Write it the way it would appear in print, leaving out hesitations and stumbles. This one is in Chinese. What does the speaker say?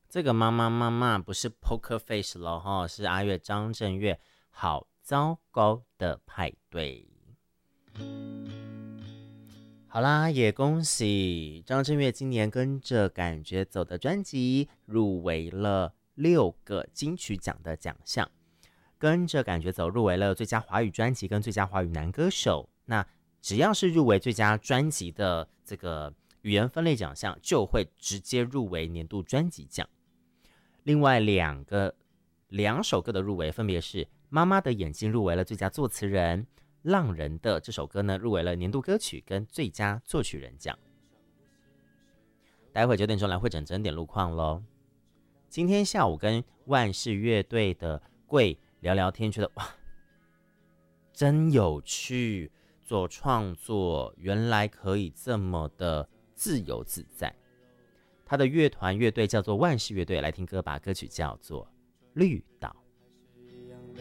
这个妈妈不是 Poker Face 了哈，是阿月张震岳。好糟糕的派对。好啦，也恭喜张震岳今年跟着感觉走的专辑入围了6个金曲奖的奖项。跟着感觉走入围了最佳华语专辑跟最佳华语男歌手。那只要是入围最佳专辑的这个语言分类奖项，就会直接入围年度专辑奖。另外两首歌的入围分别是《妈妈的眼睛》入围了最佳作词人，《浪人的》这首歌呢入围了年度歌曲跟最佳作曲人奖。待会9点钟来会整点路况咯。今天下午跟万氏乐队的贵聊聊天，觉得哇，真有趣，做创作原来可以这么的自由自在。他的乐团乐队叫做万氏乐队，来听歌吧，歌曲叫做《绿岛》。